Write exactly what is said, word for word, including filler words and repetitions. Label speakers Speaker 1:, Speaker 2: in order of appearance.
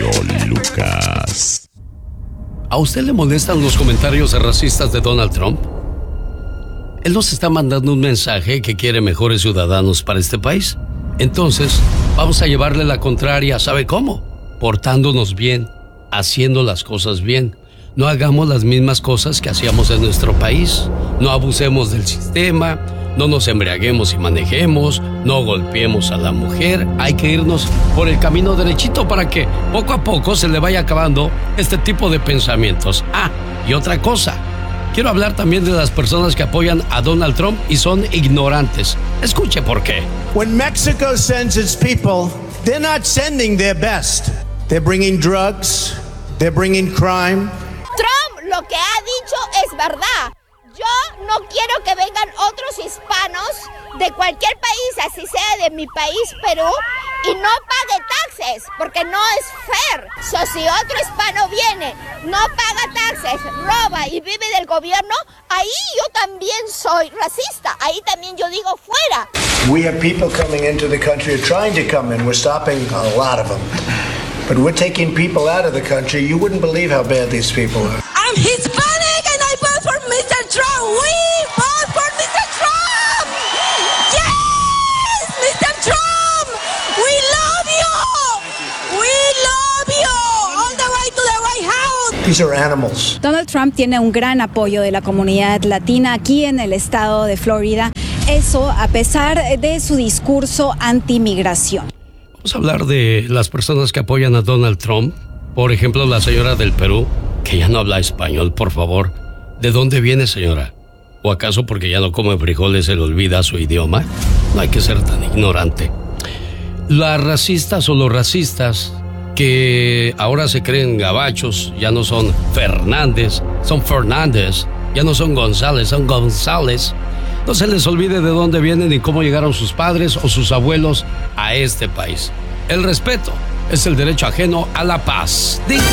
Speaker 1: genio Lucas.
Speaker 2: ¿A usted le molestan los comentarios racistas de Donald Trump? Él nos está mandando un mensaje que quiere mejores ciudadanos para este país. Entonces, vamos a llevarle la contraria, ¿sabe cómo? Portándonos bien, haciendo las cosas bien. No hagamos las mismas cosas que hacíamos en nuestro país. No abusemos del sistema, no nos embriaguemos y manejemos, no golpeemos a la mujer. Hay que irnos por el camino derechito para que poco a poco se le vaya acabando este tipo de pensamientos. Ah, y otra cosa. Quiero hablar también de las personas que apoyan a Donald Trump y son ignorantes. Escuche por qué.
Speaker 3: When Mexico sends its people, they're not sending their best. They're bringing drugs, they're bringing crime.
Speaker 4: Trump lo que ha dicho es verdad. Yo no quiero que vengan otros hispanos de cualquier país, así sea de mi país, Perú, y no pague taxes, porque no es fair. So, si otro hispano viene, no paga taxes, roba y vive del gobierno, ahí yo también soy racista. Ahí también yo digo fuera.
Speaker 5: We have people coming into the country or trying to come in. We're stopping a lot of them. But we're taking people out of the country. You wouldn't believe how bad these people are.
Speaker 6: I'm Hispanic and I vote for mister Trump. We vote for mister Trump. Yes, mister Trump. We love you. We love you. All the way to the White House.
Speaker 5: These are animals.
Speaker 7: Donald Trump tiene un gran apoyo de la comunidad latina aquí en el estado de Florida. Eso a pesar de su discurso anti-migración.
Speaker 2: Vamos a hablar de las personas que apoyan a Donald Trump. Por ejemplo, la señora del Perú, que ya no habla español, por favor. ¿De dónde viene, señora? ¿O acaso porque ya no come frijoles se le olvida su idioma? No hay que ser tan ignorante. Las racistas o los racistas que ahora se creen gabachos, ya no son Fernández, son Fernández, ya no son González, son González. No se les olvide de dónde vienen y cómo llegaron sus padres o sus abuelos a este país. El respeto es el derecho ajeno a la paz. Diga.